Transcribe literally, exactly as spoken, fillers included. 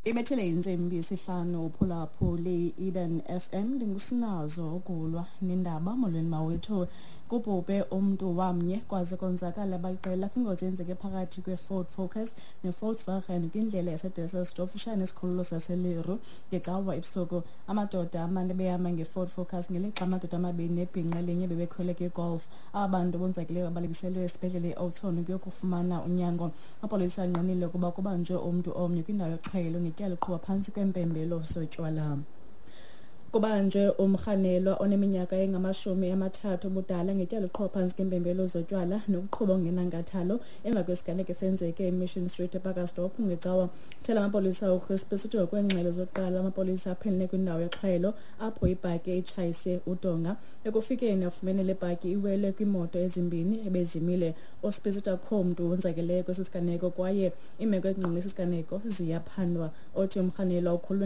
Ibethele insimbi isihlanu phulaphuli Eden F M ndingusinazo okulwa nendaba molweni mawethu kubhubhe umuntu wamnye kwaze konzakala baliqela kwingozi yenzeke phakathi kweFord Focus neVolkswagen kwindlela yaseDesselstof ushaya nesikhululo saseLeru ngecawa ebusuku. Amadoda amane behamba ngeFord Focus ngelixa amadoda amabini nebhinqa lenye bebekhwele kwiGolf. Abantu bonzakileyo balekiselwe esibhedlele eAuton kuyokufumana unyango. Amapolisa anqinile kuba kubanjwe umuntu omnye kwindawo yoqhayelo ngetyala liqhuba phantsi kwempembelo zotywala. Kubanjwe umrhanelwa oneminyaka engamashumi amathathu budala ngetyala liqhuba phantsi kwempembelo zotywala nokuqhuba ongenankathalo emva kwesiganeko esenzeke eMission Street ePakastop ngecawa. Kuthela amapolisa uChris uthi ngokwengxelo zokuqala amapolisa aphendle kwindawo yoqhayelo apho ibhaki itshayise udonga. Ekufikeni afumene le bhaki iwele kwimoto ezimbini ebezimile. Ospesita akho mntu wonzakeleyo kwesi siganeko kwaye imeko engqinisa isiganeko ziyaphandwa. Othi umrhanelwa ukhulwe